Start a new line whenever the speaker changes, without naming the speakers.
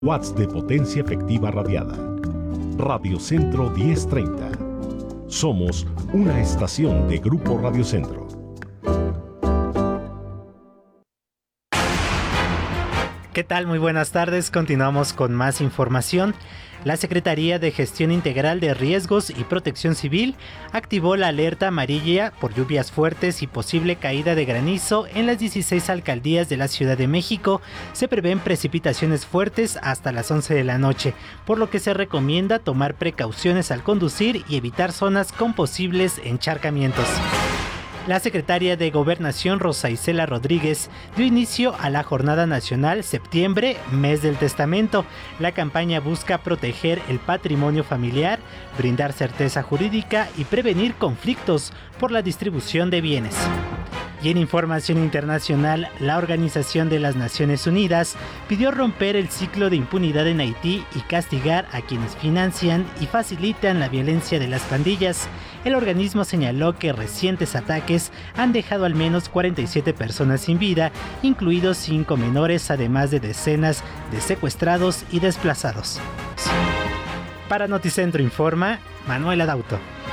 watts de potencia efectiva radiada. Radio Centro 1030. Somos una estación de Grupo Radio Centro.
¿Qué tal? Muy buenas tardes. Continuamos con más información. La Secretaría de Gestión Integral de Riesgos y Protección Civil activó la alerta amarilla por lluvias fuertes y posible caída de granizo en las 16 alcaldías de la Ciudad de México. Se prevén precipitaciones fuertes hasta las 11 de la noche, por lo que se recomienda tomar precauciones al conducir y evitar zonas con posibles encharcamientos. La secretaria de Gobernación, Rosa Isela Rodríguez, dio inicio a la Jornada Nacional Septiembre, Mes del Testamento. La campaña busca proteger el patrimonio familiar, brindar certeza jurídica y prevenir conflictos por la distribución de bienes. Y en información internacional, la Organización de las Naciones Unidas pidió romper el ciclo de impunidad en Haití y castigar a quienes financian y facilitan la violencia de las pandillas. El organismo señaló que recientes ataques han dejado al menos 47 personas sin vida, incluidos 5 menores, además de decenas de secuestrados y desplazados. Para Noticentro informa Manuel Adauto.